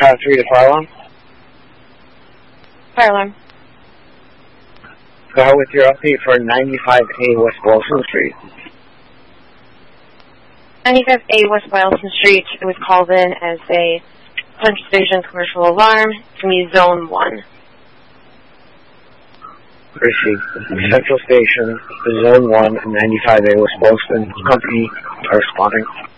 Car 3 to fire alarm. Fire alarm. Go ahead with your update for 95A West Boylston Street. 95A West Boylston Street. It was called in as a Central Station commercial alarm. It's going to be Zone 1. Received. Central Station, Zone 1, 95A West Boylston. Company are responding.